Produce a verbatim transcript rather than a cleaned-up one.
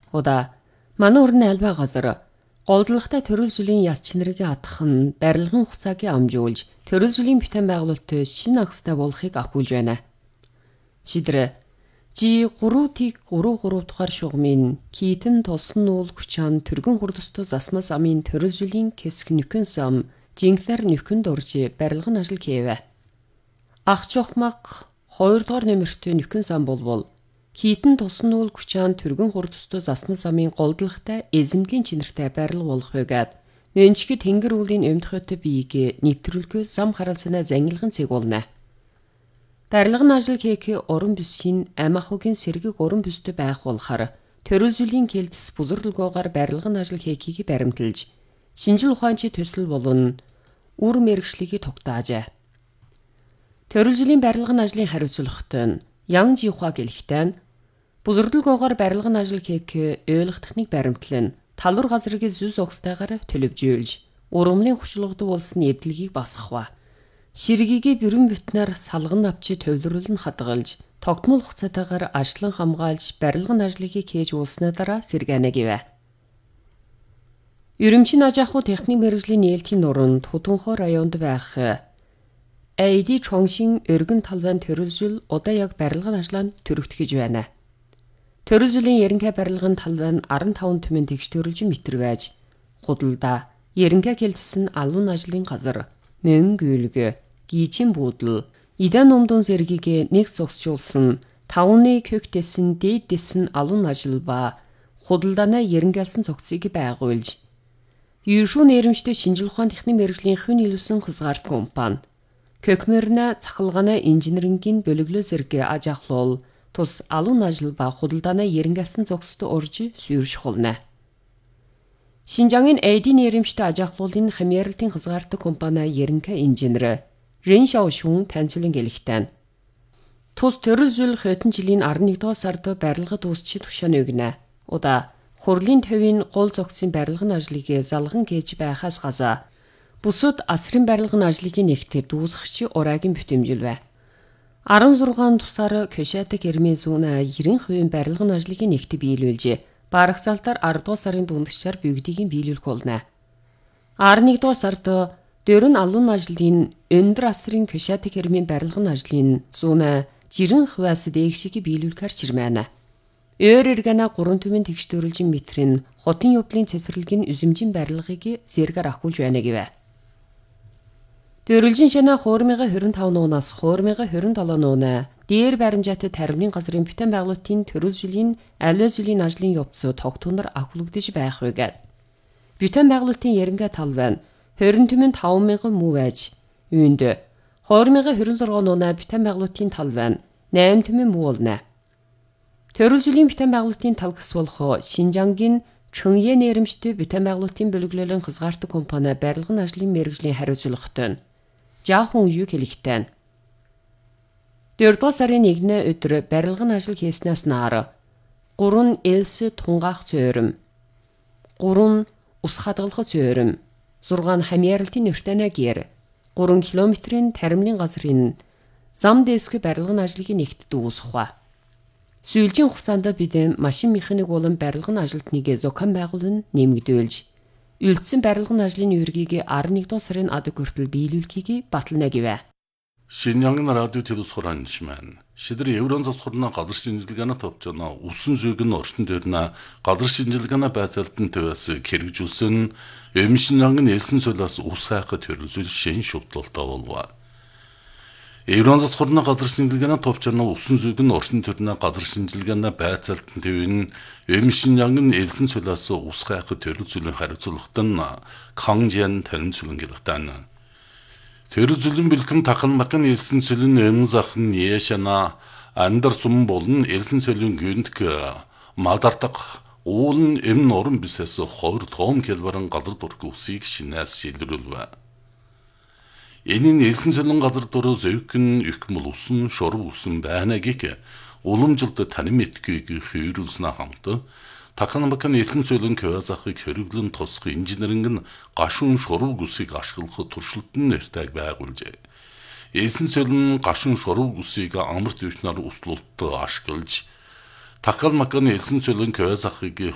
Удаа манай өрн альва газар голдлоготой төрөл зүйлийн яс чинэрийн атах нь барилгын хугацааг амжуулж төрөл зүйлийн битэн байгуулалтад шинэ агстай болохыг ахиулж байна. Шидрэ G three T three three дугаар шугамын китэн тосон нуул хүчаан түргэн хурдсто засмас амын төрөл зүйлийн хэсэг нөхөн сам жинхнэр нөхөн дурж барилгын ажил хийвэ. Ах чухмаг two дугаар нэмэртэй нөхөн сам болбол китэн тосон нуул хүчаан түргэн хурдсто засмас амын голдлоготой эзэмдлийн чинэртэй барилга болох байгаад нэнчгэд тэнгэр үүлийн өмдөхөтэй биеийг нэвтрүүлгөө зам харалцанаа зангилган цэгүүлнэ. Барилгын ажил хийх уран бүсгийн амахугийн сэргийг уран бүстэй байх болохоор төрөл зүйлийн кэлдэс бузурлгоогоор барилгын ажил хийхийг баримталж шинжил ухаанчид төсөл болон үр мэргэжлийг тогтаажээ. Төрөл зүйлийн барилгын ажлын хариуцлагатай нь Ян Жихуа гэлэхтэй бузурлгоогоор барилгын ажил хийх ойлгох техник баримтлан талвар газрыг зүс огстайгаар төлөвжүүлж ургамлын хүчлэгдүү болсон эвдлэгийг басгахва. Ширгийг бүрэн бүтнээр салган авчи төвлөрүүлн хадгалж тогтмол хугацаатаагаар ажлан хамгаалж барилгын ажлыг хийж уулснаа дараа сэргэнэ гэвэ. Ерөмшин аж ахуй техник мэргэжлийн нээлтийн нуруунд Хутунхой районд байх A D Чонгшин өргөн талбайн төрөл зүйл удаа яг барилгын ажлаа төрөгдөхөж байна. Төрөл зүйлийн ерөнхий барилгын талбай нь fifty-five түмэн тэгш төрөлжин метр байж худалдаа ерөнхий кэлдсэн албан ажлын газар мөн гүйлгэ гичин буудал идан умдун зэргийг нэг зогсчулсан тавны көгтэсэн дээдсэн алун ажил ба худалдааны ерөнхийлсэн цогцыг байгуулж юушу нэрмжтэй шинжил ухаан техник мэргэжлийн хүн илүүсэн хязгаарт компани Көкмөрнө цахалгааны инженерингийн бөлөглөө зэрэг аж ахлуул тус алун ажил ба худалдааны ерөнхийлсэн цогцтой урж сүйршхулна. Шинжангийн A D нэрмжтэй аж ахлуулын хамааралтын хязгаартай компани ерөнхий инженер Рэн Шаошун таньцуулан гэлэхтэн. Тус төрөл зүйл хойдон жилийн eleventh дугаар сард барилгад үүсчид тушааны өгнө. Удаа хурлын төвийн гол зогсын барилгын ажлыг залган хийж байхаас газаа бусад асрын барилгын ажлыг нэгтгэж дуусгахч ураагийн бүтэмжилвэ. sixteen тусаар Кёшатек эрмийн зүүн ninety percent барилгын ажлыг нэгтгэж биелүүлж барагсаалтаар ten дугаар сарын дундагчаар бүгдийг биелүүлэх болно. eleventh дугаар сард дөрөн алуун ажлын өндөр асрын Кёшатек эрмийн барилгын ажлын зүүн ninety percent дээгшийг биелүүлэхээр чирмэна. Өөр эргэнэ three түмэн тэгш төрөлжин метрийн хотын явдлын цэцэрлэгийн үзэмжийн барилгыг зэргээр ахуулж байна гэвэ. Төрөлжин шана two thousand twenty-five нуунаас two thousand twenty-seven нуунаа дээр баримжаатай тарвны газрын битэн байгуулалтын төрөл зүйлийн аливаа зүйлийн ажлын явц тогтунор ахуулагдаж байх байгаад битэн байгуулалтын ерөнхий талбай нь twenty түмэн five thousand муу байж үүнд two thousand twenty-six нуунаа битэн байгуулалтын талбай нь eight түмэн муу болно. Төрөл зүйлийн битэн байгуулалтын талгас болох Шинжангийн Чхэнье нэрмжтэй битэн байгуулалтын бөлөглөлийн хязгаартай компани барилгын ажлын мэргэжлийн хариуцлагатай Жаахун юу хэлэхтэй. fourth сарын first өдөр барилгын ажил хийснээс наар three элс тунгаах цөөрөм, three ус хадгалах цөөрөм, six хамааралтын нөртөнө гэр, three километрийн таримлын газрын зам дэвсгэр барилгын ажлыг нэгт дуусгах. Сүүлжийн хугацаанд бид машин механик болон барилгын ажилтныг зохион байгуулан нэмэгдүүлж үлдсэн барилгын ажлын үүргийг eleventh дугаар сарын адаг хүртэл биелүүлэхийг батална гэвэ. Шинжангийн радио телевизхоранч маань шидэр еврон засхурна газар шинжилгээний товчоно усан зүйгэн орчин төрнө газар шинжилгээний байцаалтын төвөөс хэрэгжүүлсэн эм шинжангийн элсэн солиос ус хайхад төрөлсөл шин шүтлэлтэй болов. Еврон засхурна газар шинжилгээний товчоно усан зүйгэн орчин төрнө газар шинжилгээний байцаалтын төвийн эм шинжангийн элсэн солиос ус хайхад төрөлсөлийн хариуцлагатай Кангжиан таньцуулан гэлэхтэн. Төрөл зүйлийн бэлхэм тахал макын элсэн сүлэн эм захын яшана андар сум болон элсэн сүлэн гүндк мадардаг уулын эм норон бисэс хоёр том келбаран газар дург усыг шинээс шилрүүлвэ. Энэ элсэн сүлэн газар дур зэвгэн ихмэл усан шоров усан байна гэх уламжилт таним этгэгийг хөрүүлснэ хамт Такан макан элсэн сүлэн кёзахыг хөрөглөн тосох инженеринг нь гашуун шоров усыг ашиглах туршилтын нэртэйг байгуулжээ. Элсэн сүлэн гашуун шоров усыг амар дэвшнээр услуулт ашиглаж Такан макан элсэн сүлэн кёзахыг